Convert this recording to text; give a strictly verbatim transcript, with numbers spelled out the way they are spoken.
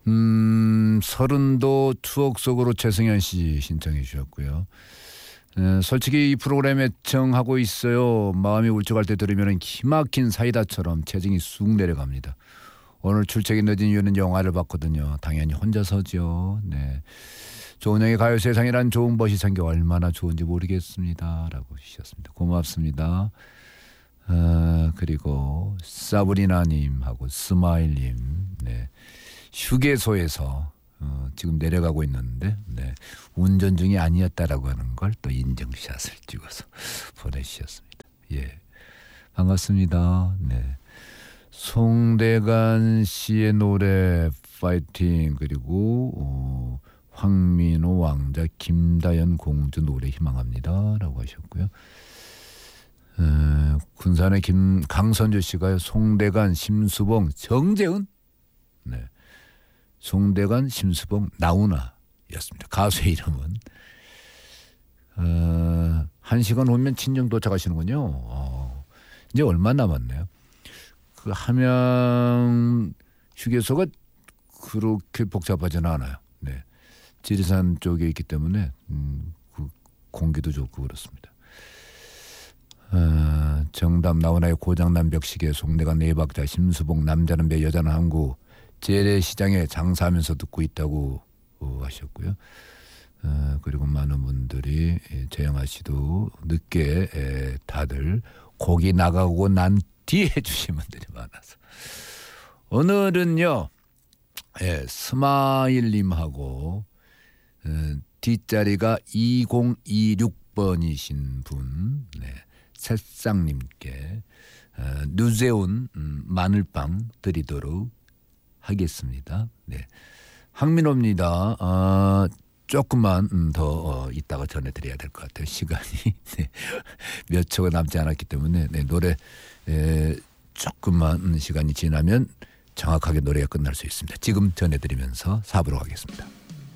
음, 서른도 추억 속으로 최승현 씨 신청해 주셨고요. 에, 솔직히 이 프로그램 애청하고 있어요. 마음이 울적할 때 들으면 기막힌 사이다처럼 체증이 쑥 내려갑니다. 오늘 출첵이 늦은 이유는 영화를 봤거든요. 당연히 혼자서죠. 네. 조은영의 가요세상이란 좋은 벗이 생겨 얼마나 좋은지 모르겠습니다. 라고 주셨습니다. 고맙습니다. 어, 그리고 사브리나님하고 스마일님, 네. 휴게소에서 어, 지금 내려가고 있는데, 네. 운전 중이 아니었다라고 하는 걸 또 인증샷을 찍어서 보내주셨습니다. 예. 반갑습니다. 네. 송대관 씨의 노래 파이팅, 그리고 어, 황민호 왕자 김다연 공주 노래 희망합니다 라고 하셨고요. 어, 군산의 김 강선주 씨가요. 송대관 심수봉 정재은, 네. 송대관 심수봉 나훈아 였습니다. 가수의 이름은. 어, 한 시간 후면 친정 도착하시는군요. 어, 이제 얼마 남았네요. 그 함양 휴게소가 그렇게 복잡하지는 않아요. 네. 지리산 쪽에 있기 때문에 음, 그 공기도 좋고 그렇습니다. 어, 정답 나훈아의 고장난 벽시계, 송대관 네 박자, 심수봉 남자는 배 여자는 항구, 재래시장에 장사하면서 듣고 있다고 어, 하셨고요. 어, 그리고 많은 분들이 재영아 씨도 늦게 에, 다들 곡이 나가고 난 뒤에 해주신 분들이 많아서 오늘은요, 예, 스마일님하고 어, 뒷자리가 이공이육 번이신 분, 네, 새싹님께 어, 누제온 음, 마늘빵 드리도록 하겠습니다. 네, 항민호입니다. 어, 조금만 음, 더 어, 이따가 전해드려야 될 것 같아요. 시간이 네, 몇 초가 남지 않았기 때문에 네, 노래 에, 조금만 음, 시간이 지나면 정확하게 노래가 끝날 수 있습니다. 지금 전해드리면서 사 부로 가겠습니다.